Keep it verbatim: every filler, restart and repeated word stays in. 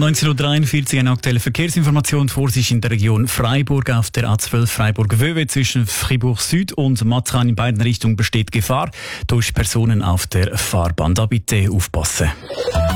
neunzehn Uhr dreiundvierzig, eine aktuelle Verkehrsinformation. Vorsicht in der Region Freiburg auf der A zwölf Freiburg-Wöwe zwischen Fribourg Süd und Marzahn in beiden Richtungen besteht Gefahr durch Personen auf der Fahrbahn. Da bitte aufpassen.